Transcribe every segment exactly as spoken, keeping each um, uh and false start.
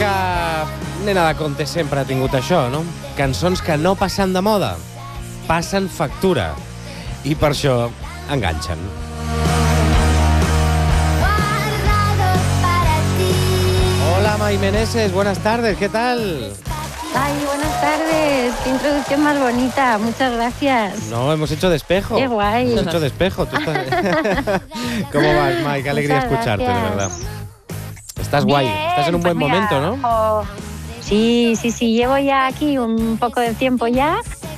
que Nena de Conte sempre ha tingut això, no? Cançons que no passen de moda, passen factura, i per això enganxen. Hola, Mai Meneses, buenas tardes, ¿qué tal? Ay, buenas tardes, qué introducción más bonita, muchas gracias. No, hemos hecho de espejo. Qué guay. Hemos hecho de espejo. ¿Tú estás... ¿Cómo vas, Mai? Qué alegría Muchas escucharte, gracias. de verdad. Estás guay, Bien, estás en un pues buen mira, momento, ¿no? jo, sí, sí, sí, llevo ya aquí un poco de tiempo ya,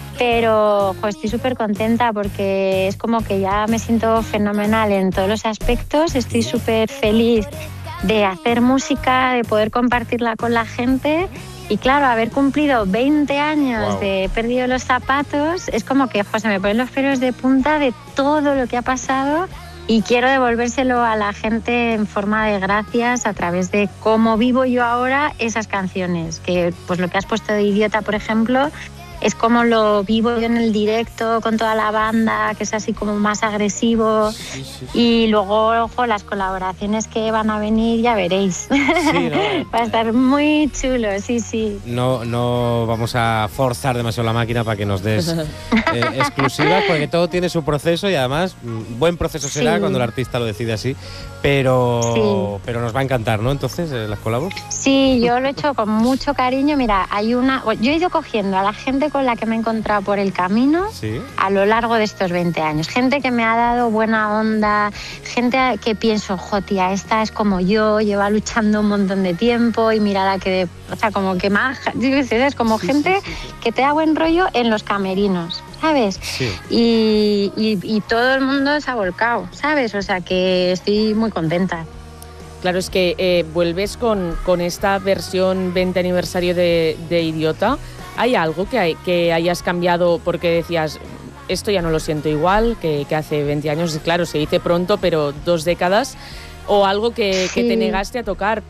pero jo, estoy súper contenta porque es como que ya me siento fenomenal en todos los aspectos, estoy súper feliz de hacer música, de poder compartirla con la gente. Y claro, haber cumplido veinte años Wow. de He perdido los zapatos, es como que jo, se me ponen los pelos de punta de todo lo que ha pasado y quiero devolvérselo a la gente en forma de gracias a través de cómo vivo yo ahora esas canciones. Que pues lo que has puesto de Idiota, por ejemplo, es como lo vivo yo en el directo con toda la banda, que es así como más agresivo. Sí, sí, sí. Y luego, ojo, las colaboraciones que van a venir, ya veréis. Sí, ¿no? Va a estar muy chulo, sí, sí. No, no vamos a forzar demasiado la máquina para que nos des eh, exclusivas, porque todo tiene su proceso y además mm, buen proceso será Sí. cuando el artista lo decide así, pero, Sí. pero nos va a encantar, ¿no? Entonces, eh, las colabos. Sí, yo lo he hecho con mucho cariño. Mira, hay una. Yo he ido cogiendo a la gente con la que me he encontrado por el camino Sí. a lo largo de estos veinte años. Gente que me ha dado buena onda, gente que pienso, jo, tía, esta es como yo, lleva luchando un montón de tiempo y mira la que de. O sea, como que maja. Es como Sí, gente sí, sí, sí. que te da buen rollo en los camerinos, ¿sabes? Sí. Y, y, y todo el mundo se ha volcado, ¿sabes? O sea, que estoy muy contenta. Claro, es que eh, vuelves con, con esta versión veinte aniversario de, de Idiota. ¿Hay algo que, hay, que hayas cambiado porque decías, esto ya no lo siento igual que, que hace veinte años? Claro, se dice pronto, pero dos décadas. ¿O algo que, Sí. que te negaste a tocar